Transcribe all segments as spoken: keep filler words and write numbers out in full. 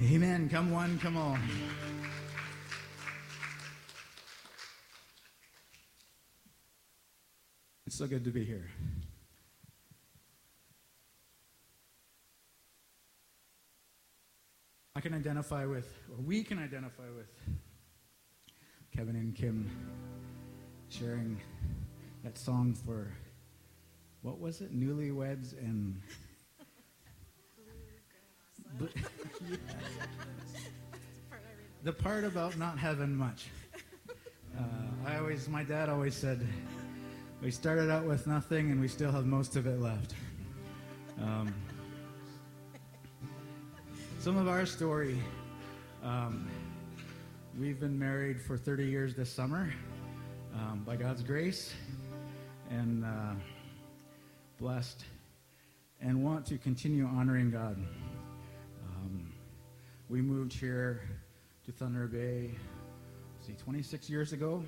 Amen. Come one, come all. It's so good to be here. I can identify with, or we can identify with, Kevin and Kim sharing that song for, what was it? Newlyweds and... But, yeah. The part about not having much. Uh, I always, my dad always said, we started out with nothing and we still have most of it left. Um, some of our story, um, we've been married for thirty years this summer, um, by God's grace, and uh, blessed, and want to continue honoring God. Um, we moved here to Thunder Bay, see, twenty-six years ago,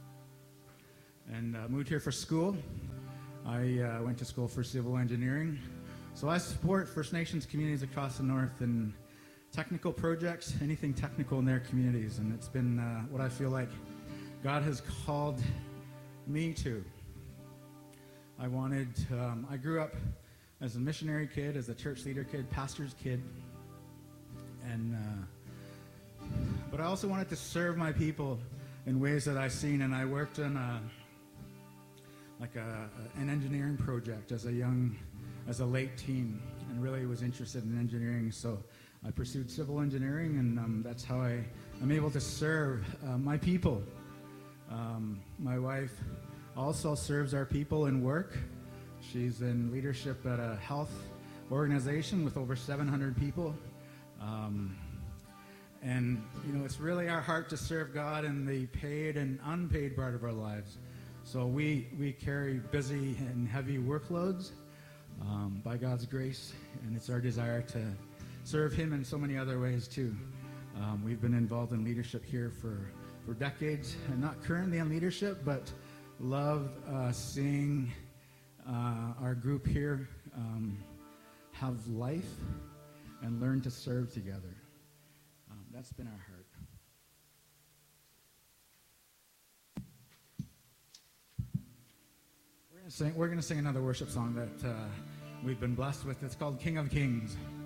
and uh, moved here for school. I uh, went to school for civil engineering. So I support First Nations communities across the north in technical projects, anything technical in their communities. And it's been uh, what I feel like God has called me to. I wanted, um, I grew up as a missionary kid, as a church leader kid, pastor's kid. And, uh, but I also wanted to serve my people in ways that I've seen. And I worked on a, like a, an engineering project as a young, as a late teen, and really was interested in engineering. So I pursued civil engineering, and um, that's how I am able to serve uh, my people. Um, my wife also serves our people in work. She's in leadership at a health organization with over seven hundred people. Um, and, you know, it's really our heart to serve God in the paid and unpaid part of our lives. So we, we carry busy and heavy workloads um, by God's grace, and it's our desire to serve Him in so many other ways too. Um, we've been involved in leadership here for, for decades, and not currently in leadership, but love uh, seeing uh, our group here um, have life and learn to serve together. Um, that's been our heart. We're going to sing, we're going to sing another worship song that uh, we've been blessed with. It's called King of Kings.